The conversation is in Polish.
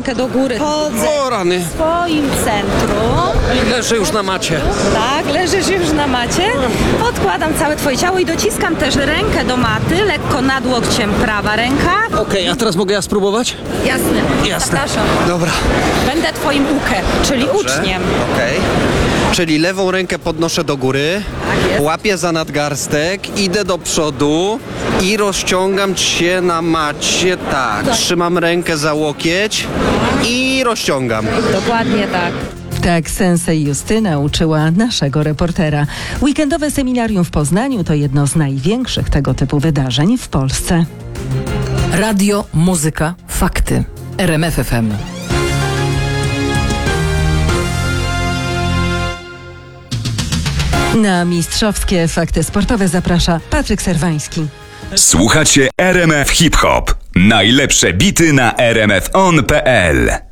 rękę do góry. Chodzę O rany. w swoim centrum. Leżę już na macie. Tak, leżysz już na macie. Odkładam całe twoje ciało i dociskam też rękę do maty, lekko nad łokciem prawa ręka. Okej, a teraz mogę ja spróbować? Jasne. Jasne. Zapraszam. Dobra. Będę twoim ukiem, czyli uczniem. Okej. Czyli lewą rękę podnoszę do góry, Tak jest. łapię za nadgarstek, idę do przodu i rozciągam się na macie. Tak, trzymam rękę za łokieć i rozciągam. Dokładnie tak. Tak sensei Justyna uczyła naszego reportera. Weekendowe seminarium w Poznaniu to jedno z największych tego typu wydarzeń w Polsce. Radio, muzyka, fakty. RMF FM. Na mistrzowskie fakty sportowe zaprasza Patryk Serwański. Słuchacie RMF Hip Hop. Najlepsze bity na rmfon.pl.